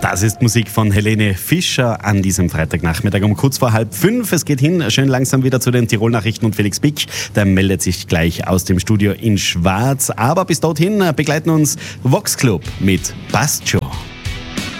Das ist Musik von Helene Fischer an diesem Freitagnachmittag um kurz vor 4:30. Es geht hin, schön langsam wieder zu den Tirol-Nachrichten und Felix Pick, der meldet sich gleich aus dem Studio in Schwarz. Aber bis dorthin begleiten uns Vox Club mit Passt schon.